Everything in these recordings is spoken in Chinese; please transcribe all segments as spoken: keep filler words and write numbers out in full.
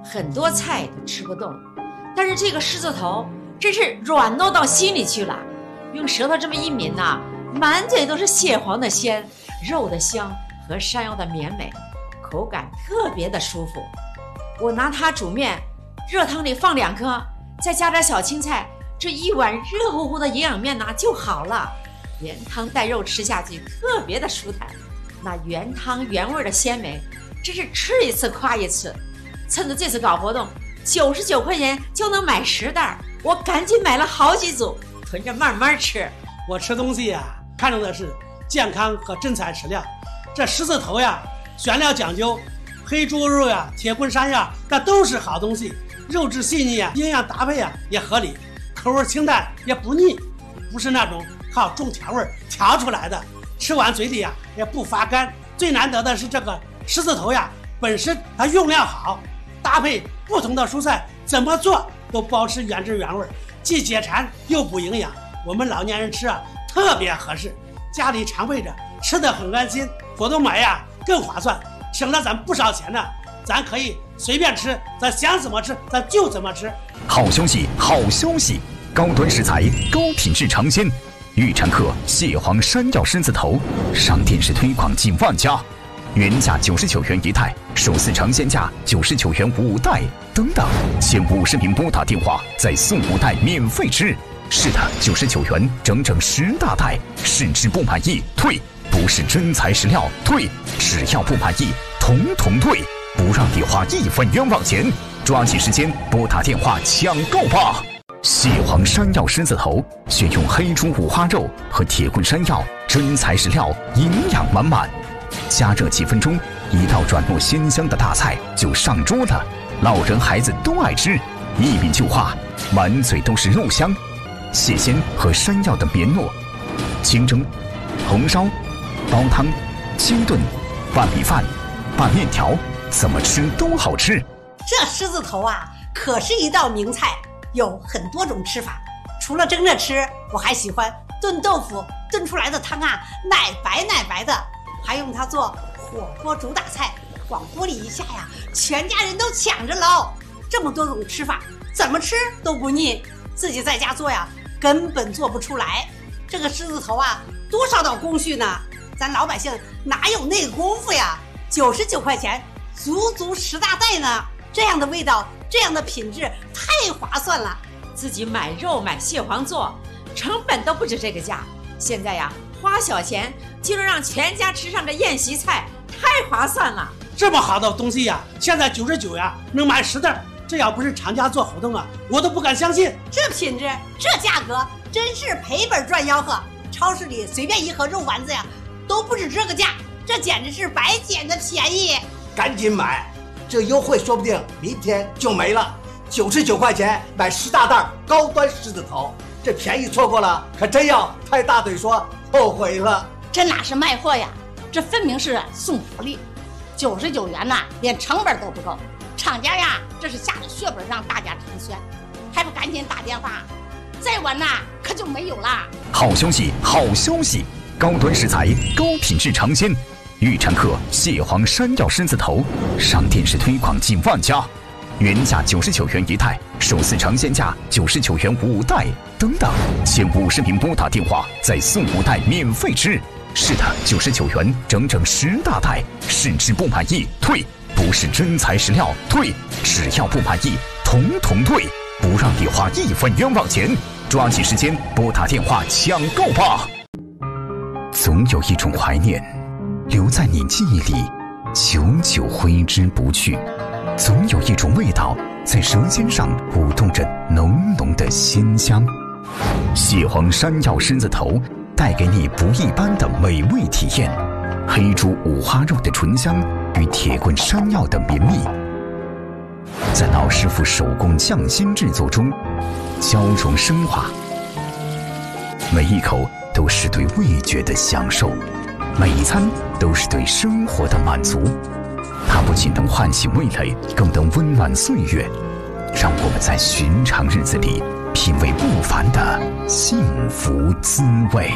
很多菜都吃不动，但是这个狮子头真是软糯到心里去了。用舌头这么一抿呐、啊，满嘴都是蟹黄的鲜，肉的香和山药的绵美，口感特别的舒服。我拿它煮面，热汤里放两颗，再加点小青菜，这一碗热乎乎的营养面呐、啊、就好了。原汤带肉吃下去特别的舒坦，那原汤原味的鲜美，真是吃一次夸一次。趁着这次搞活动，九十九块钱就能买十袋，我赶紧买了好几组，囤着慢慢吃。 我吃东西呀、啊，看重的是健康和真材实料。这狮子头呀，选料讲究，黑猪肉呀、铁棍山药，那都是好东西，肉质细腻呀，营养搭配呀也合理，口味清淡也不腻，不是那种靠重调味调出来的，吃完嘴里呀也不发干。最难得的是这个狮子头呀，本身它用料好，搭配不同的蔬菜，怎么做都保持原汁原味，既解馋又补营养。我们老年人吃啊特别合适，家里常备着，吃得很安心。活动买呀更划算，省了咱不少钱呢。咱可以随便吃，咱想怎么吃咱就怎么吃。 好消息，好消息！高端食材，高品质尝鲜。玉产客蟹黄山药狮子头，上电视推广近万家，原价九十九元一袋，首次尝鲜价九十九元五袋，等等，前五十名拨打电话再送五袋免费吃。是的，九十九元整整十大袋，试吃不满意退，不是真材实料退，只要不满意统统退，不让你花一分冤枉钱。抓紧时间拨打电话抢购吧！蟹黄山药狮子头选用黑猪五花肉和铁棍山药，真材实料，营养满满。加热几分钟，一道软糯鲜香的大菜就上桌了，老人孩子都爱吃，一抿就化，满嘴都是肉香。蟹鲜和山药的绵糯，清蒸、红烧、煲汤、清炖、拌米饭、拌面条，怎么吃都好吃。 这狮子头啊，可是一道名菜，有很多种吃法。除了蒸着吃，我还喜欢炖豆腐，炖出来的汤啊，奶白奶白的，还用它做火锅主打菜，往锅里一下呀，全家人都抢着捞。这么多种吃法，怎么吃都不腻，自己在家做呀，根本做不出来。这个狮子头啊，多少道工序呢？咱老百姓哪有那个功夫呀？九十九块钱，足足十大袋呢。这样的味道，这样的品质，太划算了。 自己买肉买蟹黄做，成本都不止这个价。现在呀，花小钱就能让全家吃上这宴席菜，太划算了。 这么好的东西呀，现在九十九呀，能买十袋。这要不是厂家做活动啊，我都不敢相信。 这品质，这价格，真是赔本赚吆喝。超市里随便一盒肉丸子呀，都不止这个价，这简直是白捡的便宜。 赶紧买，这优惠说不定明天就没了。九十九块钱买十大袋高端狮子头，这便宜错过了，可真要拍大腿说后悔了。 这哪是卖货呀，这分明是送福利。九十九元呐，连成本都不够。厂家呀，这是下了血本让大家成全，还不赶紧打电话？再晚呐，可就没有啦。 好消息，好消息！高端食材，高品质尝鲜。玉产客蟹黄山药狮子头，上电视推广近万家，原价九十九元一袋，首次尝鲜价九十九元五袋，等等，前五十名拨打电话再送五袋免费吃。是的，九十九元整整十大袋，试吃不满意退。不是真材实料退，只要不满意统统退，不让你花一分冤枉钱。抓紧时间拨打电话抢购吧！总有一种怀念留在你记忆里，久久挥之不去；总有一种味道在舌尖上舞动着浓浓的鲜香。蟹黄山药狮子头带给你不一般的美味体验，黑猪五花肉的醇香与铁棍山药的绵密，在老师傅手工匠心制作中交融升华，每一口都是对味觉的享受，每一餐都是对生活的满足。它不仅能唤醒味蕾，更能温暖岁月，让我们在寻常日子里品味不凡的幸福滋味。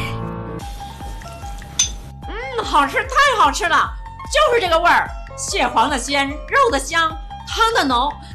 嗯，好吃，太好吃了，就是这个味儿，蟹黄的鲜，肉的香，汤的浓，